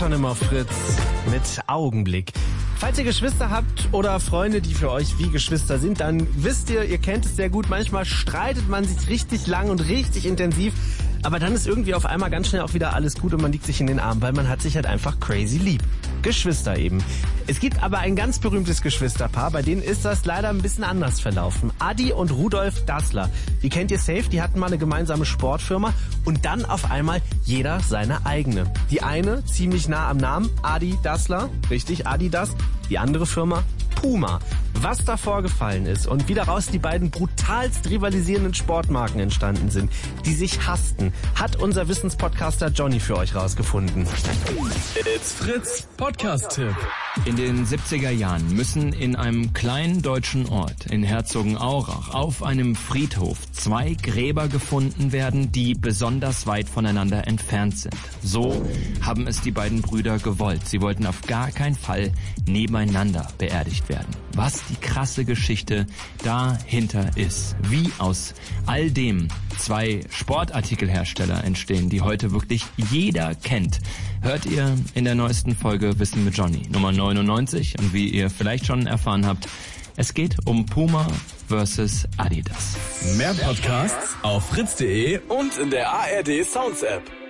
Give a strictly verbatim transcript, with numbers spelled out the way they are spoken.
Paschanim auf Fritz mit Augenblick. Falls ihr Geschwister habt oder Freunde, die für euch wie Geschwister sind, dann wisst ihr, ihr kennt es sehr gut, manchmal streitet man sich richtig lang und richtig intensiv, aber dann ist irgendwie auf einmal ganz schnell auch wieder alles gut und man liegt sich in den Armen, weil man hat sich halt einfach crazy lieb. Geschwister eben. Es gibt aber ein ganz berühmtes Geschwisterpaar, bei denen ist das leider ein bisschen anders verlaufen. Adi und Rudolf Dassler. Die kennt ihr safe, die hatten mal eine gemeinsame Sportfirma und dann auf einmal jeder seine eigene. Die eine ziemlich nah am Namen, Adi Dassler, richtig, Adidas. Die andere Firma, Puma. Was da vorgefallen ist und wie daraus die beiden brutalst rivalisierenden Sportmarken entstanden sind, die sich hassten, hat unser Wissenspodcaster Johnny für euch rausgefunden. It's Fritz Podcast-Tipp. In den siebziger Jahren müssen in einem kleinen deutschen Ort in Herzogenaurach auf einem Friedhof zwei Gräber gefunden werden, die besonders weit voneinander entfernt sind. So haben es die beiden Brüder gewollt. Sie wollten auf gar keinen Fall nebeneinander beerdigt werden. Was die krasse Geschichte dahinter ist, wie aus all dem zwei Sportartikelhersteller entstehen, die heute wirklich jeder kennt, hört ihr in der neuesten Folge Wissen mit Johnny, Nummer neunundneunzig. Und wie ihr vielleicht schon erfahren habt, es geht um Puma versus Adidas. Mehr Podcasts auf fritz punkt de und in der A R D Sounds App.